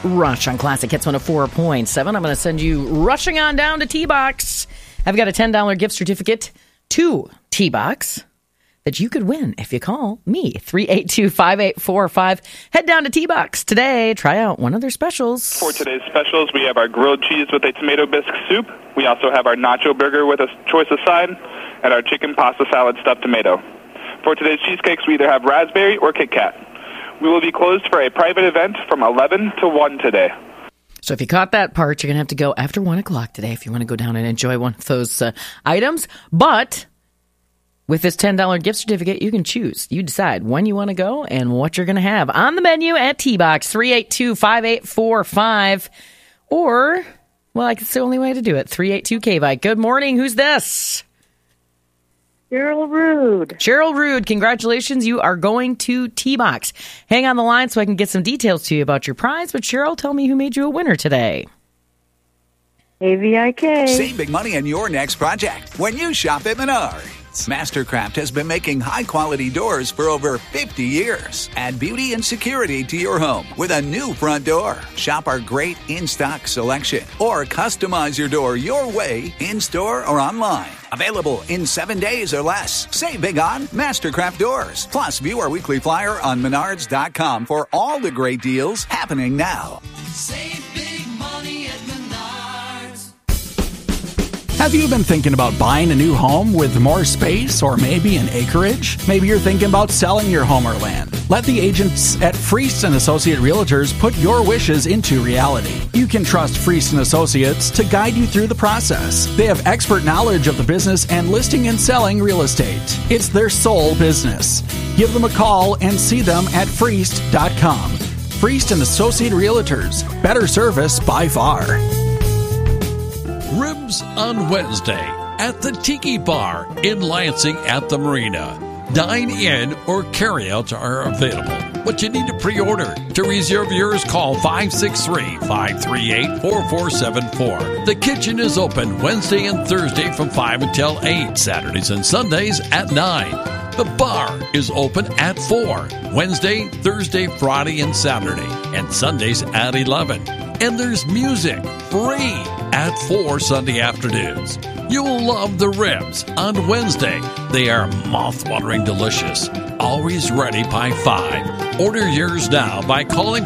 Rush on Classic Hits 104.7. I'm going to send you rushing on down to T-Box. I've got a $10 gift certificate to T-Box that you could win if you call me, 382-5845. Head down to T-Box today. Try out one of their specials. For today's specials, we have our grilled cheese with a tomato bisque soup. We also have our nacho burger with a choice of side, and our chicken pasta salad stuffed tomato. For today's cheesecakes, we either have raspberry or Kit Kat. We will be closed for a private event from 11 to 1 today. So if you caught that part, you're going to have to go after 1 o'clock today if you want to go down and enjoy one of those items. But with this $10 gift certificate, you can choose. You decide when you want to go and what you're going to have on the menu at T-Box, 382-5845. Or, well, it's the only way to do it, 382-KVIKE. Good morning. Who's this? Cheryl Rude. Cheryl Rude, congratulations. You are going to T-Box. Hang on the line so I can get some details to you about your prize. But Cheryl, tell me who made you a winner today. KVIK. Save big money on your next project when you shop at Menards. Mastercraft has been making high-quality doors for over 50 years. Add beauty and security to your home with a new front door. Shop our great in-stock selection or customize your door your way in-store or online. Available in 7 days or less. Save big on Mastercraft doors. Plus, view our weekly flyer on Menards.com for all the great deals happening now. Save big money at Menards. Have you been thinking about buying a new home with more space or maybe an acreage? Maybe you're thinking about selling your home or land. Let the agents at Friest & Associate Realtors put your wishes into reality. You can trust Friest & Associates to guide you through the process. They have expert knowledge of the business and listing and selling real estate. It's their sole business. Give them a call and see them at Friest.com. Friest & Associate Realtors. Better service by far. Ribs on Wednesday at the Tiki Bar in Lansing at the Marina. Dine in or carry-outs are available, but you need to pre-order. To reserve yours, call 563-538-4474. The kitchen is open Wednesday and Thursday from 5 until 8, Saturdays and Sundays at 9. The bar is open at 4, Wednesday, Thursday, Friday, and Saturday, and Sundays at 11. And there's music, free, at 4 Sunday afternoons. You'll love the ribs on Wednesday. They are mouth-watering delicious. Always ready by 5. Order yours now by calling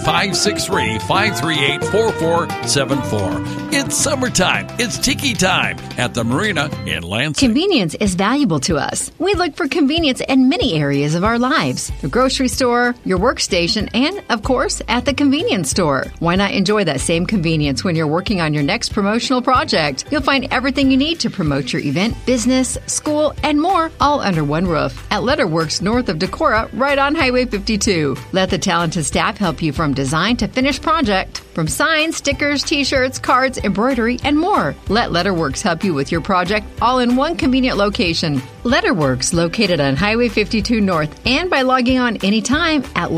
563-538-4474. It's summertime. It's Tiki time at the Marina in Lansing. Convenience is valuable to us. We look for convenience in many areas of our lives. The grocery store, your workstation, and, of course, at the convenience store. Why not enjoy that same convenience when you're working on your next promotional project? You'll find everything you need to promote your event, business, school, and more, all under one roof at Letterworks north of Decorah, right on Highway 52. Let the talented staff help you from design to finished project, from signs, stickers, t-shirts, cards, embroidery, and more. Let Letterworks help you with your project, all in one convenient location. Letterworks, located on Highway 52 North, and by logging on anytime at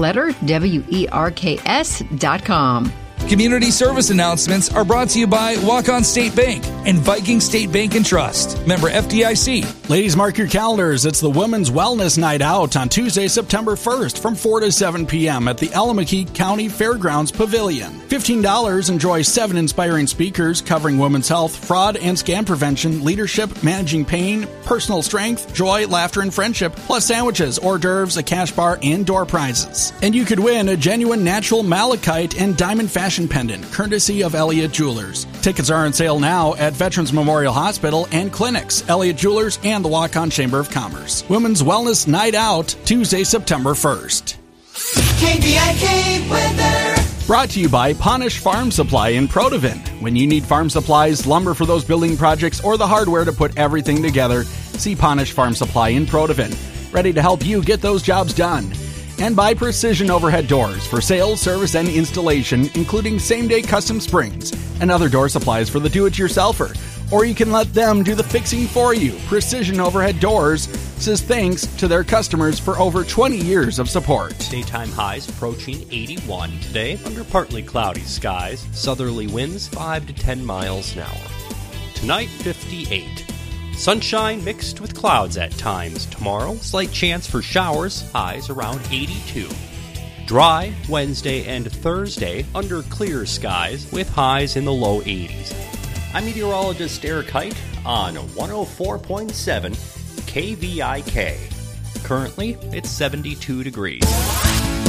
letterworks.com. Community service announcements are brought to you by Walk-On State Bank and Viking State Bank and Trust. Member FDIC. Ladies, mark your calendars. It's the Women's Wellness Night Out on Tuesday, September 1st from 4 to 7 p.m. at the Alameda County Fairgrounds Pavilion. $15, enjoy 7 inspiring speakers covering women's health, fraud and scam prevention, leadership, managing pain, personal strength, joy, laughter, and friendship, plus sandwiches, hors d'oeuvres, a cash bar, and door prizes. And you could win a genuine natural malachite and diamond fashion pendant, courtesy of Elliott Jewelers. Tickets are on sale now at Veterans Memorial Hospital and clinics, Elliott Jewelers, and the Walk-On Chamber of Commerce. Women's Wellness Night Out, Tuesday, September 1st. KVIK weather. Brought to you by Ponish Farm Supply in Protivin. When you need farm supplies, lumber for those building projects, or the hardware to put everything together, see Ponish Farm Supply in Protivin. Ready to help you get those jobs done. And by Precision Overhead Doors for sales, service, and installation, including same-day custom springs and other door supplies for the do-it-yourselfer. Or you can let them do the fixing for you. Precision Overhead Doors says thanks to their customers for over 20 years of support. Daytime highs approaching 81 today under partly cloudy skies. Southerly winds 5 to 10 miles an hour. Tonight, 58. Sunshine mixed with clouds at times. Tomorrow, slight chance for showers, highs around 82. Dry Wednesday and Thursday under clear skies with highs in the low 80s. I'm meteorologist Eric Height on 104.7 KVIK. Currently, it's 72 degrees.